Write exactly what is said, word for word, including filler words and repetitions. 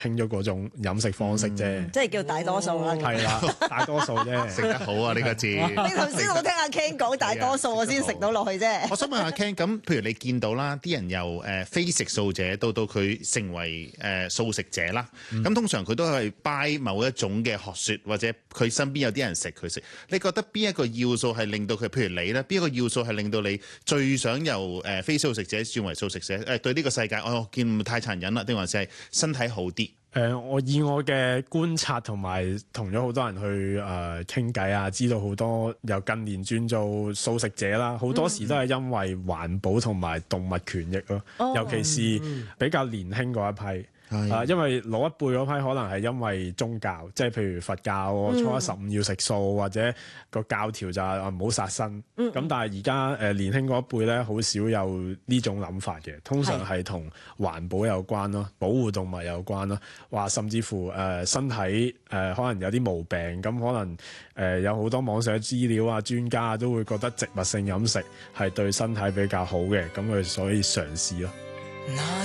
興咗嗰種飲食方式啫、嗯， 即係叫大多數啦。 係啦，大多數啫， 食得好啊呢、呢個字。你頭先我聽阿 Ken 講大多數，我先食到落去啫。 我想問下 Ken， 咁譬如你見到啦，啲人由誒、呃、非食素者到到佢成為誒、呃、素食者啦，咁、嗯、通常佢都係 buy 某一種嘅學説，或者佢身邊有啲人食佢食。你覺得邊一個要素係令到佢，譬如你咧，邊一個要素係令到你最想由誒、呃、非素食者轉為素食者？誒、呃、對呢個世界，我見唔太殘忍啦，定還是係身體好啲？ 誒、呃，我以我嘅觀察同埋同咗好多人去誒傾偈啊，知道好多由近年轉做素食者啦，好多時都係因為環保同埋動物權益咯、嗯，尤其是比較年輕嗰一批。啊，因為老一輩嗰批可能係因為宗教，即係譬如佛教，我初一十五要食素，嗯、或者個教條就係唔好殺生。咁、嗯、但係而家誒年輕嗰一輩咧，好少有呢種諗法嘅，通常係同環保有關咯，保護動物有關咯，話甚至乎誒、呃、身體誒、呃、可能有啲毛病，咁可能誒、呃、有好多網上資料啊，專家啊都會覺得植物性飲食係對身體比較好嘅，咁佢所以嘗試咯。